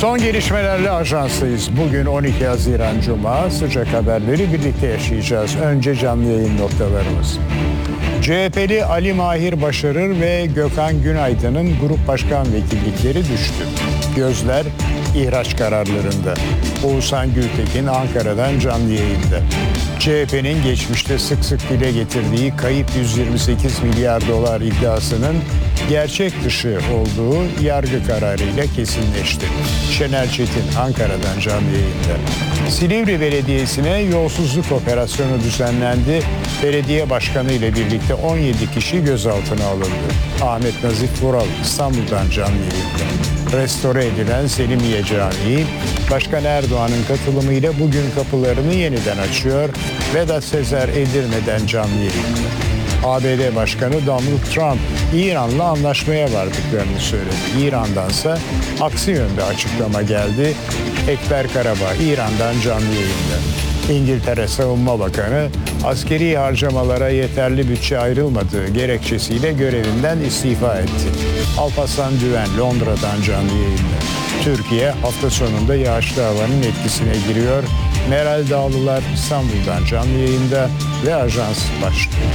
Son gelişmelerle ajanstayız. Bugün 12 Haziran Cuma. Sıcak haberleri birlikte yaşayacağız. Önce canlı yayın noktalarımız. CHP'li Ali Mahir Başarır ve Gökhan Günaydın'ın grup başkan vekillikleri düştü. Gözler ihraç kararlarında. Oğuzhan Gültekin Ankara'dan canlı yayında. CHP'nin geçmişte sık sık dile getirdiği kayıp 128 milyar dolar iddiasının gerçek dışı olduğu yargı kararıyla kesinleşti. Şener Çetin Ankara'dan canlı yayında. Silivri Belediyesi'ne yolsuzluk operasyonu düzenlendi. Belediye başkanı ile birlikte 17 kişi gözaltına alındı. Ahmet Nazif Vural İstanbul'dan canlı yayında. Restore edilen Selimiye Camii, Başkan Erdoğan'ın katılımıyla bugün kapılarını yeniden açıyor. Vedat Sezer Edirne'den canlı yayında. ABD Başkanı Donald Trump, İran'la anlaşmaya vardıklarını söyledi. İran'dansa aksi yönde açıklama geldi. Ekber Karabağ, İran'dan canlı yayında. İngiltere Savunma Bakanı, askeri harcamalara yeterli bütçe ayrılmadığı gerekçesiyle görevinden istifa etti. Alparslan Düven, Londra'dan canlı yayında. Türkiye hafta sonunda yağışlı havanın etkisine giriyor. Meral Dağlılar İstanbul'dan canlı yayında ve ajans başlıyor.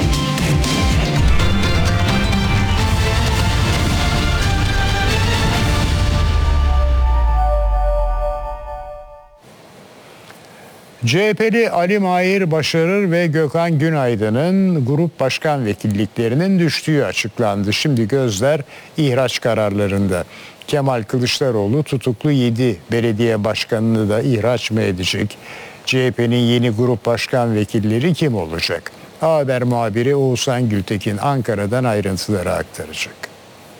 CHP'li Ali Mahir Başarır ve Gökhan Günaydın'ın grup başkan vekilliklerinin düştüğü açıklandı. Şimdi gözler ihraç kararlarında. Kemal Kılıçdaroğlu tutuklu 7 belediye başkanını da ihraç mı edecek? CHP'nin yeni grup başkan vekilleri kim olacak? Haber muhabiri Oğuzhan Gültekin Ankara'dan ayrıntıları aktaracak.